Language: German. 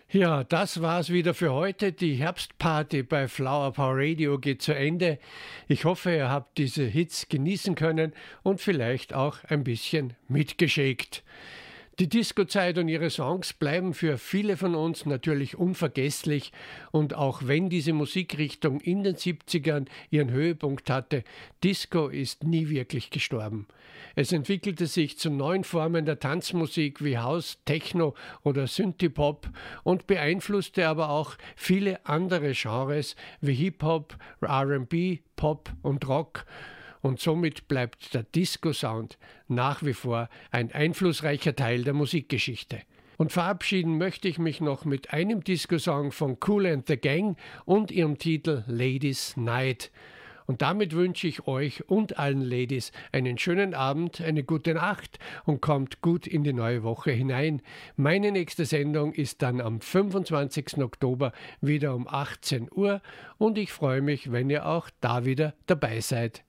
Ja, das war's wieder für heute. Die Herbstparty bei Flower Power Radio geht zu Ende. Ich hoffe, ihr habt diese Hits genießen können und vielleicht auch ein bisschen mitgeschickt. Die Disco-Zeit und ihre Songs bleiben für viele von uns natürlich unvergesslich, und auch wenn diese Musikrichtung in den 70ern ihren Höhepunkt hatte, Disco ist nie wirklich gestorben. Es entwickelte sich zu neuen Formen der Tanzmusik wie House, Techno oder Synthie-Pop und beeinflusste aber auch viele andere Genres wie Hip-Hop, R&B, Pop und Rock. Und somit bleibt der Disco-Sound nach wie vor ein einflussreicher Teil der Musikgeschichte. Und verabschieden möchte ich mich noch mit einem Disco-Song von Kool and the Gang und ihrem Titel Ladies Night. Und damit wünsche ich euch und allen Ladies einen schönen Abend, eine gute Nacht und kommt gut in die neue Woche hinein. Meine nächste Sendung ist dann am 25. Oktober wieder um 18 Uhr und ich freue mich, wenn ihr auch da wieder dabei seid.